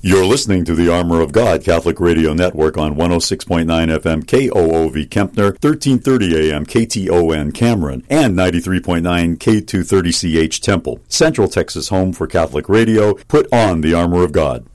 You're listening to the Armor of God Catholic Radio Network on 106.9 FM KOOV Kempner, 1330 AM KTON Cameron, and 93.9 K230CH Temple. Central Texas home for Catholic radio. Put on the Armor of God.